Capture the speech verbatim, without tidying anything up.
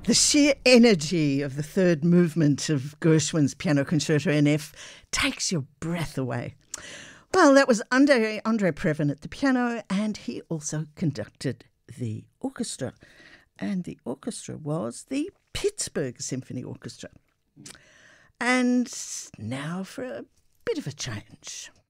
The sheer energy of the third movement of Gershwin's Piano Concerto in F takes your breath away. Well, that was Andre, Andre Previn at the piano, and he also conducted the orchestra. And the orchestra was the Pittsburgh Symphony Orchestra. And now for a bit of a change.